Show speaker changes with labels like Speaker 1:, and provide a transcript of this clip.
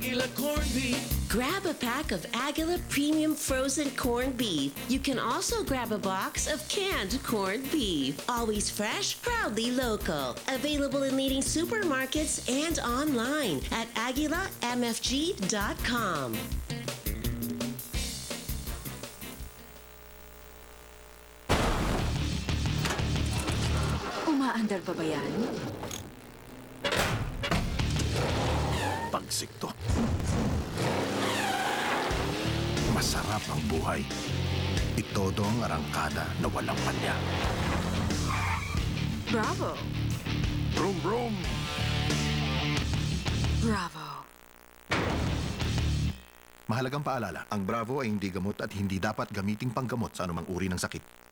Speaker 1: Aguila corned beef.
Speaker 2: Grab a pack of Aguila Premium Frozen Corned Beef. You can also grab a box of canned corned beef. Always fresh, proudly local. Available in leading supermarkets and online at aguilamfg.com.
Speaker 3: Umaandar pa ba yan?
Speaker 4: Pagsikto. Masarap ang buhay. Itodo ang arangkada na walang palya.
Speaker 3: Bravo!
Speaker 4: Brum brum!
Speaker 3: Bravo!
Speaker 4: Mahalagang paalala, ang Bravo ay hindi gamot at hindi dapat gamiting panggamot sa anumang uri ng sakit.